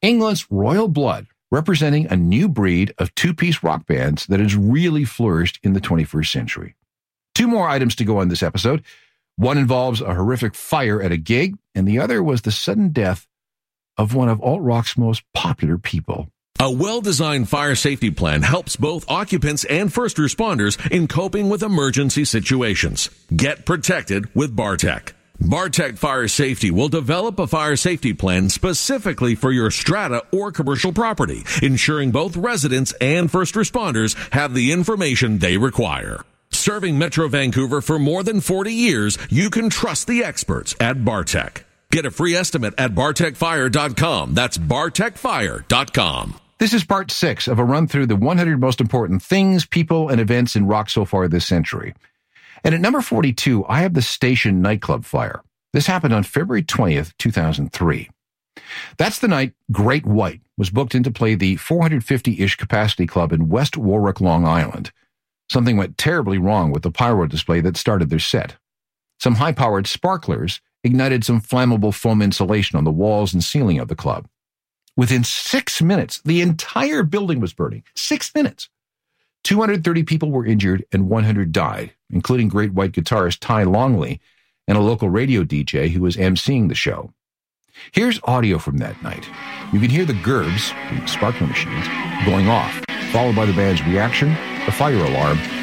England's royal blood, representing a new breed of two-piece rock bands that has really flourished in the 21st century. 2 more items to go on this episode. One involves a horrific fire at a gig, and the other was the sudden death of one of alt-rock's most popular people. A well-designed fire safety plan helps both occupants and first responders in coping with emergency situations. Get protected with Bartec. Bartec Fire Safety will develop a fire safety plan specifically for your strata or commercial property, ensuring both residents and first responders have the information they require. Serving Metro Vancouver for more than 40 years, you can trust the experts at Bartec. Get a free estimate at bartecfire.com. That's bartecfire.com. This is part 6 of a run through the 100 most important things, people, and events in rock so far this century. And at number 42, I have the Station nightclub fire. This happened on February 20th, 2003. That's the night Great White was booked in to play the 450-ish capacity club in West Warwick, Long Island. Something went terribly wrong with the pyro display that started their set. Some high-powered sparklers ignited some flammable foam insulation on the walls and ceiling of the club. Within 6 minutes, the entire building was burning. 6 minutes. 230 people were injured and 100 died, including Great White guitarist Ty Longley and a local radio DJ who was emceeing the show. Here's audio from that night. You can hear the gerbs, the sparkler machines, going off, followed by the band's reaction, the fire alarm,